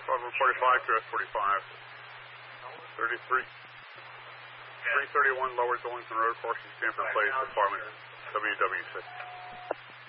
1145 to S45. 331 Lower Dillington Road, Fortune Stanford Place, Department WW6.